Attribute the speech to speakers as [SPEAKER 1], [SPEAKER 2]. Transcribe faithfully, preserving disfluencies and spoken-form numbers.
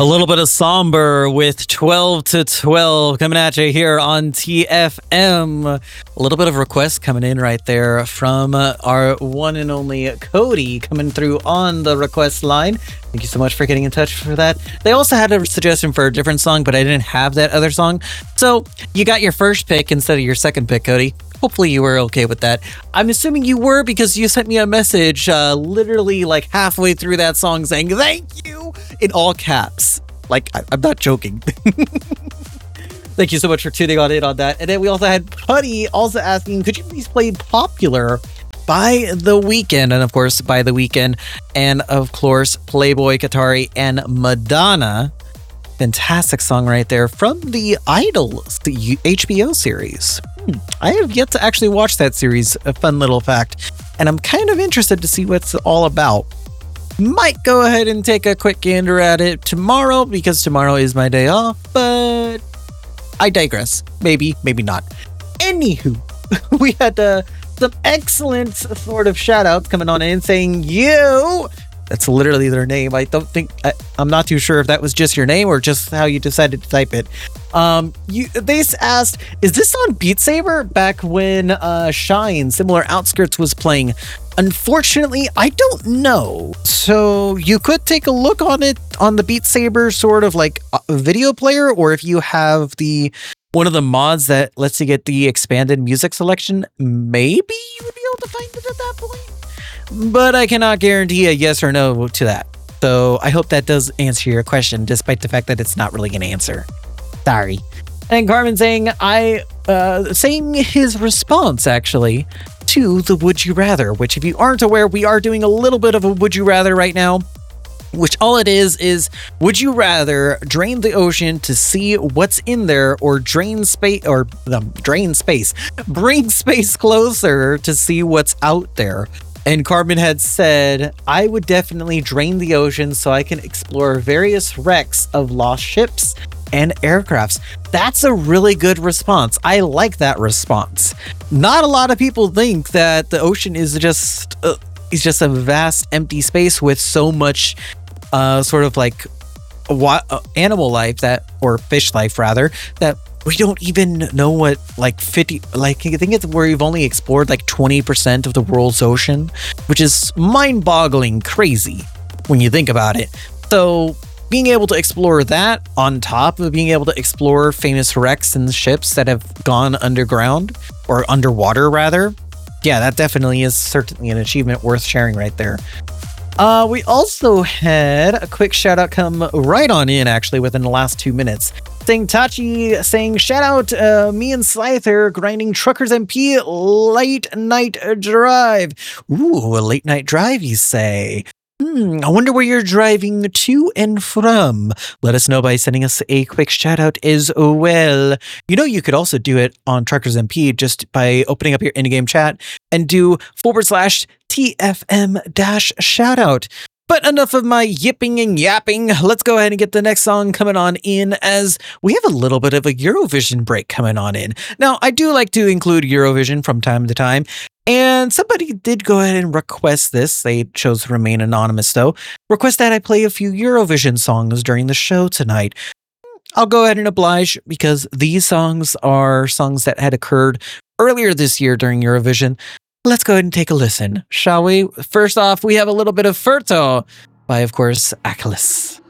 [SPEAKER 1] A little bit of somber with twelve to twelve coming at you here on T F M. A little bit of requests coming in right there from uh, our one and only Cody coming through on the request line. Thank you so much for getting in touch for that. They also had a suggestion for a different song, but I didn't have that other song. So you got your first pick instead of your second pick, Cody. Hopefully you were okay with that. I'm assuming you were because you sent me a message uh, literally like halfway through that song saying, thank you, in all caps. Like, I- I'm not joking. Thank you so much for tuning on in on that. And then we also had Putty also asking, could you please play Popular by The Weeknd? And of course, by The Weeknd. And of course, Playboy Katari and Madonna. Fantastic song right there from the Idol the H B O series. Hmm. I have yet to actually watch that series, a fun little fact, and I'm kind of interested to see what it's all about. Might go ahead and take a quick gander at it tomorrow because tomorrow is my day off, but I digress. Maybe, maybe not. Anywho, we had uh, some excellent sort of shout outs coming on in saying, you. That's literally their name. I don't think I, I'm not too sure if that was just your name or just how you decided to type it. Um, you they asked, "Is this on Beat Saber?" Back when uh, Shine Similar Outskirts was playing. Unfortunately, I don't know. So you could take a look on it on the Beat Saber sort of like a video player, or if you have the one of the mods that lets you get the expanded music selection, maybe you would be able to find it at that point. But I cannot guarantee a yes or no to that. So I hope that does answer your question, despite the fact that it's not really an answer. Sorry. And Carmen saying, I, uh, saying his response actually to the Would You Rather, which if you aren't aware, we are doing a little bit of a Would You Rather right now. Which all it is is, would you rather drain the ocean to see what's in there, or drain space, or um, drain space, bring space closer to see what's out there? And Carmen had said, I would definitely drain the ocean so I can explore various wrecks of lost ships and aircrafts. That's a really good response. I like that response. Not a lot of people think that the ocean is just uh, is just a vast empty space with so much uh, sort of like wa- uh, animal life that, or fish life rather, that we don't even know what like fifty, like I think it's where we've only explored like twenty percent of the world's ocean, which is mind-boggling crazy when you think about it. So being able to explore that on top of being able to explore famous wrecks and ships that have gone underground or underwater rather, yeah, that definitely is certainly an achievement worth sharing right there. Uh, we also had a quick shout out come right on in actually within the last two minutes. Saying Tachi saying shout out uh, me and Scyther grinding Truckers M P late night drive. Ooh, a late night drive you say. Hmm, I wonder where you're driving to and from. Let us know by sending us a quick shout out as well. You know, you could also do it on Truckers M P just by opening up your in-game chat and do forward slash T F M dash shout out. But enough of my yipping and yapping. Let's go ahead and get the next song coming on in, as we have a little bit of a Eurovision break coming on in. Now, I do like to include Eurovision from time to time, and somebody did go ahead and request this. They chose to remain anonymous, though. Request that I play a few Eurovision songs during the show tonight. I'll go ahead and oblige, because these songs are songs that had occurred earlier this year during Eurovision. Let's go ahead and take a listen, shall we? First off, we have a little bit of Furto by, of course, Achilles.